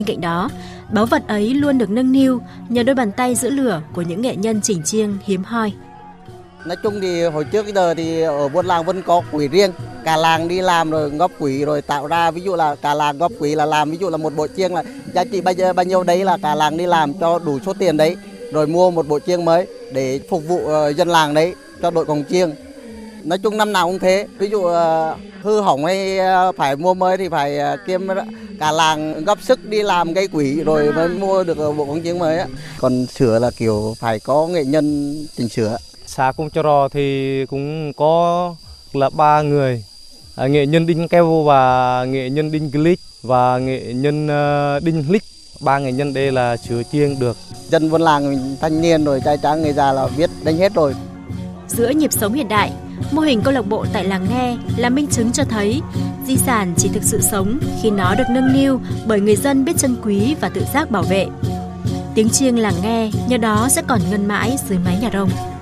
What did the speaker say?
Bên cạnh đó, báu vật ấy luôn được nâng niu nhờ đôi bàn tay giữ lửa của những nghệ nhân chỉnh chiêng hiếm hoi. Nói chung thì hồi trước giờ thì ở buôn làng vẫn có quỹ riêng, cả làng đi làm rồi góp quỹ rồi tạo ra, ví dụ là cả làng góp quỹ là làm, ví dụ là một bộ chiêng là giá trị bao nhiêu đấy là cả làng đi làm cho đủ số tiền đấy, rồi mua một bộ chiêng mới để phục vụ dân làng đấy cho đội cồng chiêng. Nói chung năm nào cũng thế, ví dụ hư hỏng hay phải mua mới thì phải kiếm cả làng góp sức đi làm gây quỹ rồi mới mua được bộ cồng chiêng mới á. Còn sửa là kiểu phải có nghệ nhân chỉnh sửa. Xã Công Trờ Rò thì cũng có là 3 người, nghệ nhân Đinh Keo và nghệ nhân Đinh Click và nghệ nhân Đinh Lick. 3 nghệ nhân đây là sửa chiêng được. Dân buôn làng thanh niên rồi trai tráng người già là biết đánh hết rồi. Giữa nhịp sống hiện đại, mô hình câu lạc bộ tại làng Nghe là minh chứng cho thấy di sản chỉ thực sự sống khi nó được nâng niu bởi người dân biết trân quý và tự giác bảo vệ. Tiếng chiêng làng Nghe nhờ đó sẽ còn ngân mãi dưới mái nhà rông.